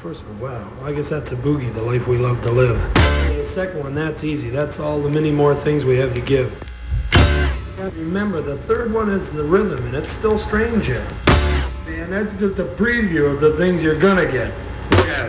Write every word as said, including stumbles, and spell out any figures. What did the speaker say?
first one, wow. Well, I guess that's a boogie, the life we love to live. The second one, that's easy. That's all the many more things we have to give. Remember, the third one is the rhythm, and it's still strange yet. And that's just a preview of the things you're gonna get.